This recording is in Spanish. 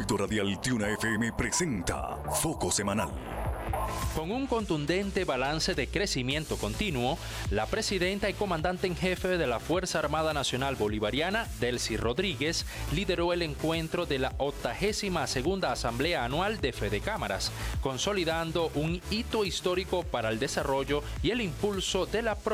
Circuito Radial Tiuna FM presenta Foco Semanal. Con un contundente balance de crecimiento continuo, la presidenta y comandante en jefe de la Fuerza Armada Nacional Bolivariana, Delcy Rodríguez, lideró el encuentro de la 82ª Asamblea Anual de Fedecámaras, consolidando un hito histórico para el desarrollo y el impulso de la